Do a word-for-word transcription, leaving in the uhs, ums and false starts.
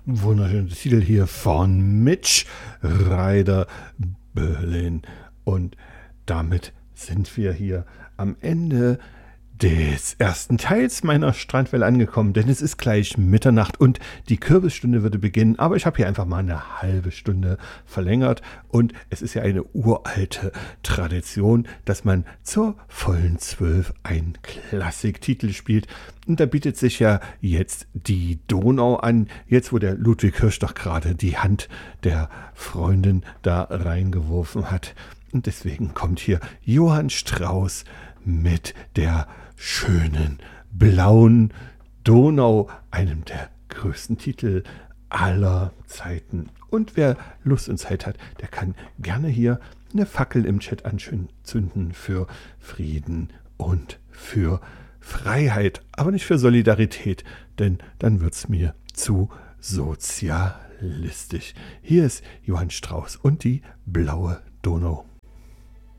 Wunderschöner Titel hier von Mitch Ryder Berlin. Und damit sind wir hier am Ende des ersten Teils meiner Strandwelle angekommen, denn es ist gleich Mitternacht und die Kürbisstunde würde beginnen, aber ich habe hier einfach mal eine halbe Stunde verlängert und es ist ja eine uralte Tradition, dass man zur vollen Zwölf einen Klassiktitel spielt und da bietet sich ja jetzt die Donau an, jetzt wo der Ludwig Hirsch doch gerade die Hand der Freundin da reingeworfen hat und deswegen kommt hier Johann Strauss mit der schönen blauen Donau, einem der größten Titel aller Zeiten. Und wer Lust und Zeit hat, der kann gerne hier eine Fackel im Chat anzünden für Frieden und für Freiheit, aber nicht für Solidarität, denn dann wird's mir zu sozialistisch. Hier ist Johann Strauss und die blaue Donau.